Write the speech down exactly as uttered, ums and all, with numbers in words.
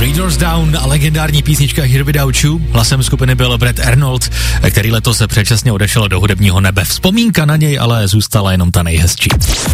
Three Doors Down a legendární písnička Here Without You. Hlasem skupiny byl Brett Arnold, který letos se předčasně odešel do hudebního nebe. Vzpomínka na něj ale zůstala jenom ta nejhezčí.